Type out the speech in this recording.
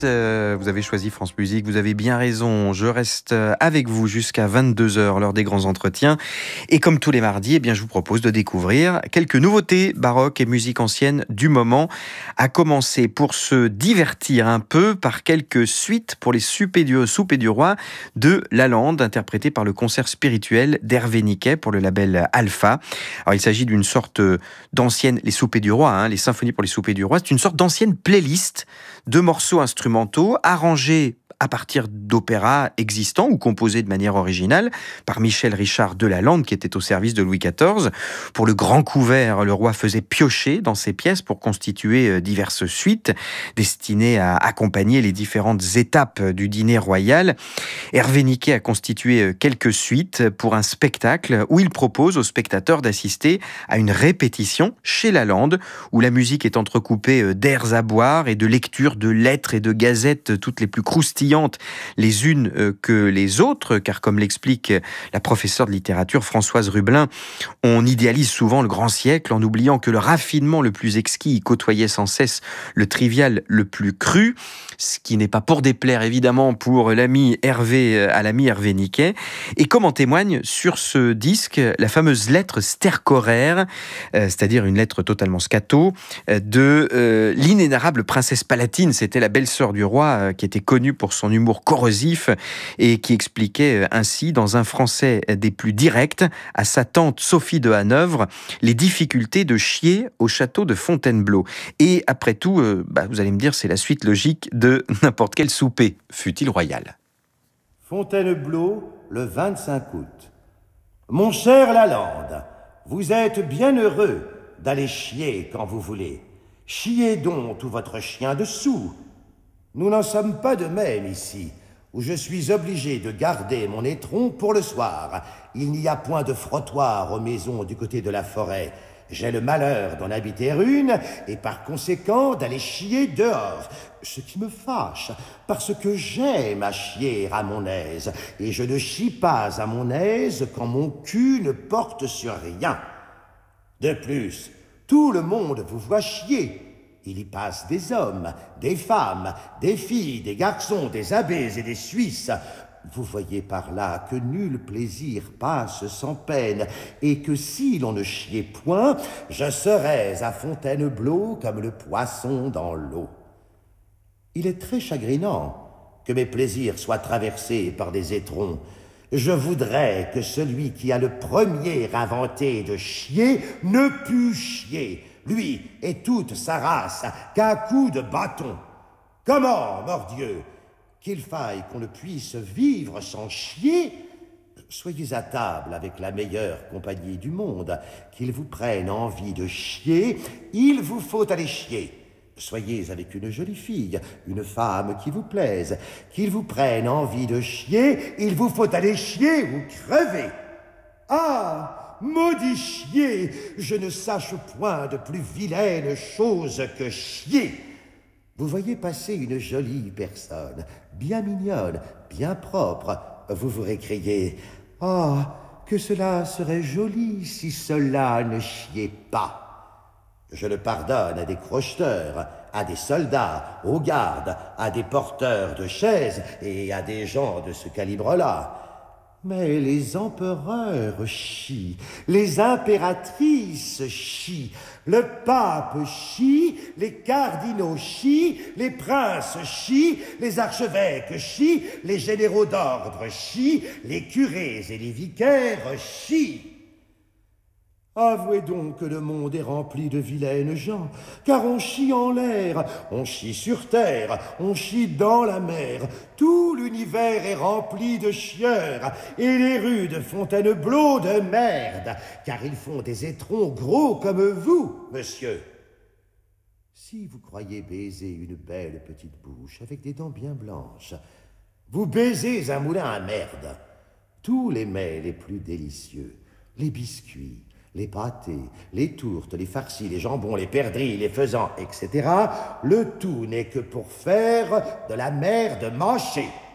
Vous avez choisi France Musique, vous avez bien raison. Je reste avec vous jusqu'à 22h, l'heure des grands entretiens. Et comme tous les mardis, je vous propose de découvrir quelques nouveautés baroques et musique ancienne du moment. À commencer pour se divertir un peu par quelques suites pour les soupers du roi de Lalande, interprétées par le concert spirituel d'Hervé Niquet pour le label Alpha. Alors il s'agit d'une sorte d'ancienne, les soupers du roi, les symphonies pour les soupers du roi, c'est une sorte d'ancienne playlist de morceaux instrumentaux arrangés à partir d'opéras existants ou composés de manière originale par Michel Richard de Lalande, qui était au service de Louis XIV. Pour le grand couvert, le roi faisait piocher dans ses pièces pour constituer diverses suites destinées à accompagner les différentes étapes du dîner royal. Hervé Niquet a constitué quelques suites pour un spectacle où il propose aux spectateurs d'assister à une répétition chez Lalande, où la musique est entrecoupée d'airs à boire et de lectures de lettres et de gazettes toutes les plus croustillantes les unes que les autres, car comme l'explique la professeure de littérature Françoise Rubelin, on idéalise souvent le grand siècle en oubliant que le raffinement le plus exquis y côtoyait sans cesse le trivial le plus cru, ce qui n'est pas pour déplaire évidemment pour l'ami Hervé Niquet. Et comme en témoigne sur ce disque la fameuse lettre stercoraire, c'est-à-dire une lettre totalement scato, de l'inénarrable princesse Palatine. C'était la belle-sœur du roi qui était connue pour son humour corrosif et qui expliquait ainsi, dans un français des plus directs, à sa tante Sophie de Hanovre, les difficultés de chier au château de Fontainebleau. Et après tout, vous allez me dire, c'est la suite logique de n'importe quel souper, fût-il royal. Fontainebleau, le 25 août. Mon cher Lalande, vous êtes bien heureux d'aller chier quand vous voulez. Chiez donc tout votre chien dessous. Nous n'en sommes pas de même ici, où je suis obligé de garder mon étron pour le soir. Il n'y a point de frottoir aux maisons du côté de la forêt. J'ai le malheur d'en habiter une, et par conséquent d'aller chier dehors. Ce qui me fâche, parce que j'aime à chier à mon aise, et je ne chie pas à mon aise quand mon cul ne porte sur rien. De plus, tout le monde vous voit chier. Il y passe des hommes, des femmes, des filles, des garçons, des abbés et des Suisses. Vous voyez par là que nul plaisir passe sans peine, et que si l'on ne chiait point, je serais à Fontainebleau comme le poisson dans l'eau. Il est très chagrinant que mes plaisirs soient traversés par des étrons. Je voudrais que celui qui a le premier inventé de chier ne pût chier, lui et toute sa race, qu'un coup de bâton. Comment, mordieu, qu'il faille qu'on ne puisse vivre sans chier? Soyez à table avec la meilleure compagnie du monde, qu'il vous prenne envie de chier, il vous faut aller chier. Soyez avec une jolie fille, une femme qui vous plaise, qu'il vous prenne envie de chier, il vous faut aller chier ou crever. Ah! Maudit chier, je ne sache point de plus vilaine chose que chier. Vous voyez passer une jolie personne, bien mignonne, bien propre. Vous vous récriez, « Ah, que cela serait joli si cela ne chiait pas !» Je le pardonne à des crocheteurs, à des soldats, aux gardes, à des porteurs de chaises et à des gens de ce calibre-là. Mais les empereurs chient, les impératrices chient, le pape chie, les cardinaux chient, les princes chient, les archevêques chient, les généraux d'ordre chient, les curés et les vicaires chient. Avouez donc que le monde est rempli de vilaines gens, car on chie en l'air, on chie sur terre, on chie dans la mer. Tout l'univers est rempli de chieurs, et les rues de Fontainebleau de merde, car ils font des étrons gros comme vous, monsieur. Si vous croyez baiser une belle petite bouche avec des dents bien blanches, vous baisez un moulin à merde. Tous les mets les plus délicieux, les biscuits, les pâtés, les tourtes, les farcis, les jambons, les perdrix, les faisans, etc., le tout n'est que pour faire de la merde mâchée.